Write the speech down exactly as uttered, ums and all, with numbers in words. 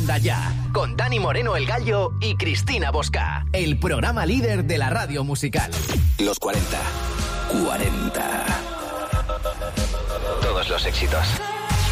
Comienza ya con Dani Moreno el Gallo y Cristina Bosca, el programa líder de la radio musical. Los cuarenta. cuarenta. Todos los éxitos.